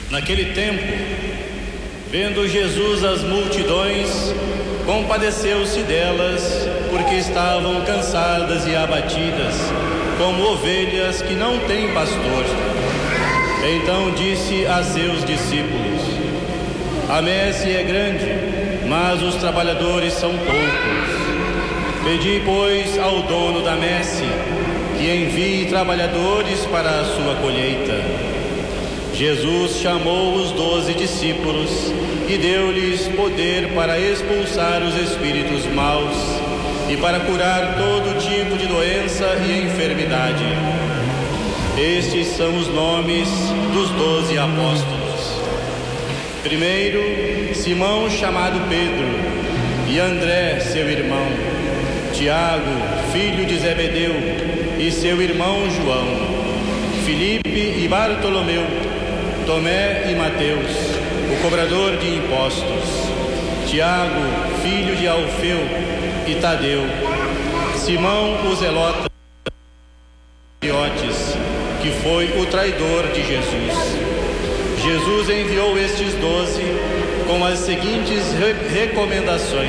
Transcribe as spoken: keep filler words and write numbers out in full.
Naquele tempo, vendo Jesus as multidões, compadeceu-se delas, porque estavam cansadas e abatidas, como ovelhas que não têm pastor. Então disse a seus discípulos: a messe é grande, mas os trabalhadores são poucos. Pedi, pois, ao dono da messe que envie trabalhadores para a sua colheita. Jesus chamou os doze discípulos e deu-lhes poder para expulsar os espíritos maus e para curar todo tipo de doença e enfermidade. Estes são os nomes dos doze apóstolos. Primeiro, Simão, chamado Pedro, e André, seu irmão, Tiago, filho de Zebedeu, e seu irmão João, Filipe e Bartolomeu, Tomé e Mateus, o cobrador de impostos, Tiago, filho de Alfeu, e Tadeu, Simão o Zelota, que foi o traidor de Jesus. Jesus enviou estes doze com as seguintes re- recomendações: